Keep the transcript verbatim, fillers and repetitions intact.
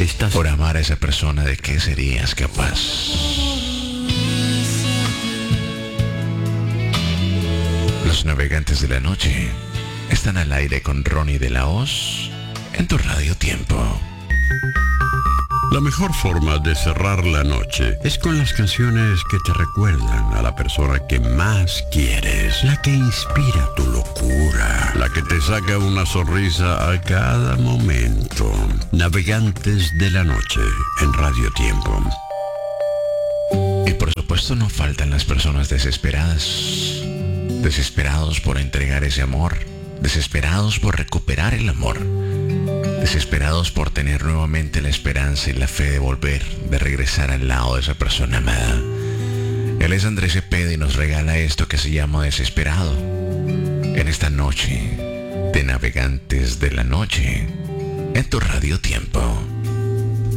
Estás... Por amar a esa persona, ¿de qué serías capaz? Los navegantes de la noche están al aire con Ronnie de la Hoz en tu Radio Tiempo. La mejor forma de cerrar la noche es con las canciones que te recuerdan a la persona que más quieres, la que inspira tu locura, la que te saca una sonrisa a cada momento. Navegantes de la noche en Radio Tiempo. Y por supuesto no faltan las personas desesperadas, desesperados por entregar ese amor, desesperados por recuperar el amor, desesperados por tener nuevamente la esperanza y la fe de volver, de regresar al lado de esa persona amada. Él es Andrés Cepeda y nos regala esto que se llama Desesperado, en esta noche de Navegantes de la Noche, en tu Radio Tiempo.